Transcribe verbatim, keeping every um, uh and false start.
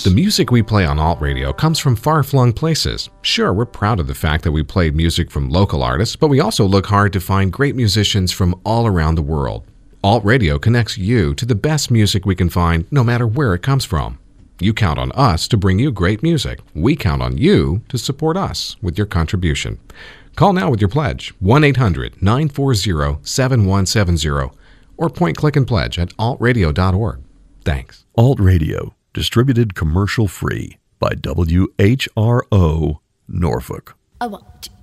The music we play on Alt Radio comes from far-flung places. Sure, we're proud of the fact that we played music from local artists, but we also look hard to find great musicians from all around the world. Alt Radio connects you to the best music we can find, no matter where it comes from. You count on us to bring you great music. We count on you to support us with your contribution. Call now with your pledge, one eight hundred nine four zero seven one seven zero, or point, click, and pledge at alt radio dot org. Thanks. Alt Radio, distributed commercial-free by W H R O Norfolk. I want